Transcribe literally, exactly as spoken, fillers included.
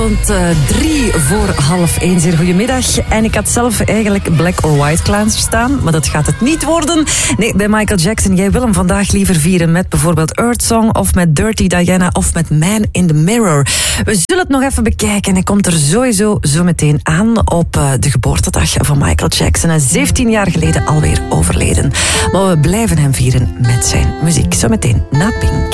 Rond uh, drie voor half één, zeer goedemiddag. En ik had zelf eigenlijk Black or White klaarstaan, maar dat gaat het niet worden. Nee, bij Michael Jackson. Jij wil hem vandaag liever vieren met bijvoorbeeld Earth Song of met Dirty Diana of met Man in the Mirror. We zullen het nog even bekijken en hij komt er sowieso zo meteen aan op uh, de geboortedag van Michael Jackson. Hij is zeventien jaar geleden alweer overleden. Maar we blijven hem vieren met zijn muziek. Zometeen na Pink.